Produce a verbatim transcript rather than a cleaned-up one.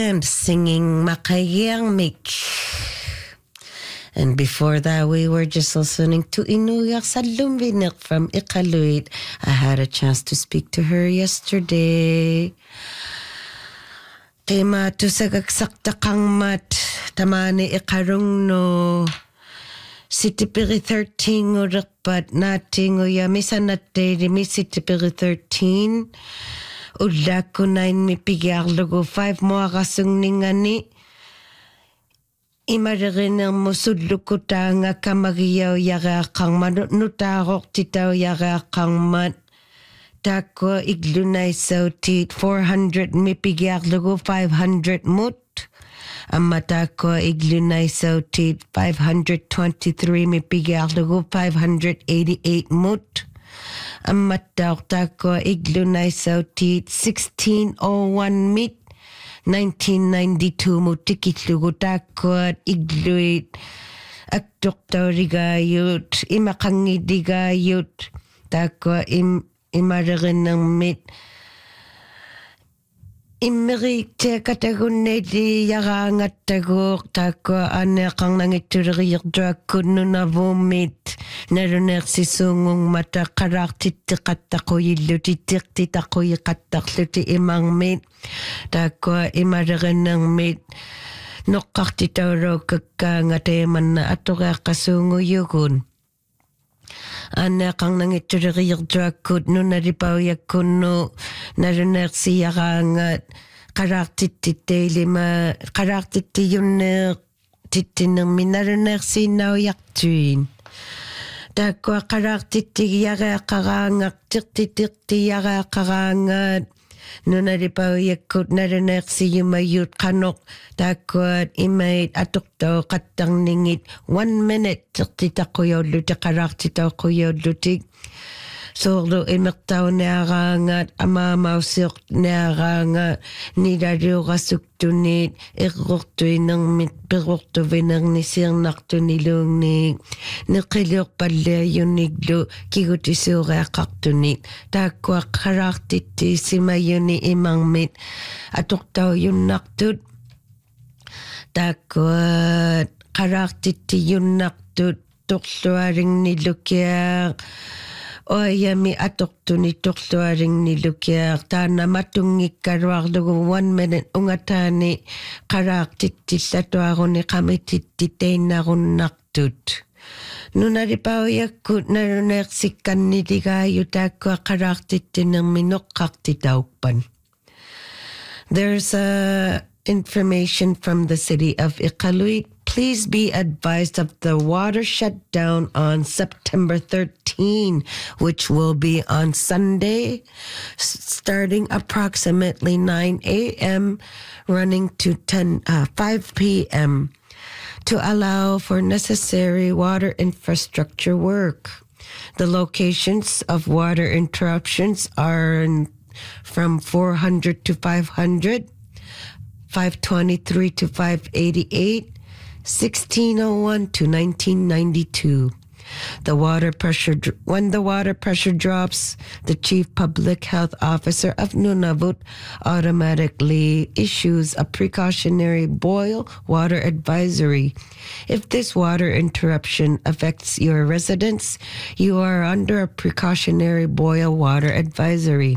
band singing Makayang Mik. And before that, we were just listening to Inuyak Salumbinik from Iqaluit. I had a chance to speak to her yesterday. Tema tu sagagsak kang mat tamani ikarung no. Sitipiri thirteen urakpat nating uya misa natte mi sitipiri thirteen. Ulla ko nine mi pigarlugo five mo agasung ningani. Imarigin ang musudlukuta nga kamagiyaw yaga kang manutarok titaw yaga kang mat. Tako iglunay sautit four hundred mi pigarlugo five hundred mut. Amata ko iglunay sautit five hundred twenty-three mi pigarlugo five hundred eighty-eight mut. Amata ko iglunay sautit sixteen oh one mit. nineteen ninety-two mutikitlugo takot igluit at doktor rigayut imakangidigayut tako im imaragin ng mit Imerik katagunne di yarangat tagok tako ane kang nangiturir drakunu na vomit naruner si sungong mata karak titikat tako yiluti titako yikatak luti imang mit tako imaragan ng mit nokak titaro kakangateman na atura kasungo yugun. Ane kang nangiturir drakunu na ripaw yakuno naruner si yarangat karak titite lima karak titi yun titinang minaruner si naw yaktuin. Dako karak titi yaga karangak titi yaga karangat nuna ripaw yakut naruner si yumayut kanok dako imait atok to katang ningit one minute tita kuyo luti karak tita kuyo luti. Sordo imertaw nearangat ama mausik nearangat nidario rasuktunit irroktu inang mit piroktu vinang nisir naktu nilungnik nikilyok palle yuniglo kigutisura kaktunit takwa karaktiti simayuni imang mit atuktaw yun naktut takwa karaktiti yun naktut tukluaring nilukyak Oya mi atok tu ni tuktuaring ni lukiak tana matungi karwag dugo one minute ungatani karak titisa tuago ni kami tititay na ron naktut. Nunari pa yakut na runeksikan ni digayo takwa karak titinang minokak titaukpan. There's a information from the city of Iqaluit. Please be advised of the water shutdown on September thirteenth, which will be on Sunday, starting approximately nine a.m., running to ten, uh, five p.m., to allow for necessary water infrastructure work. The locations of water interruptions are in, from four hundred to five hundred, five twenty-three to five eighty-eight, sixteen oh one to nineteen ninety-two. The water pressure, when the water pressure drops, the Chief Public Health Officer of Nunavut automatically issues a precautionary boil water advisory. If this water interruption affects your residents, you are under a precautionary boil water advisory.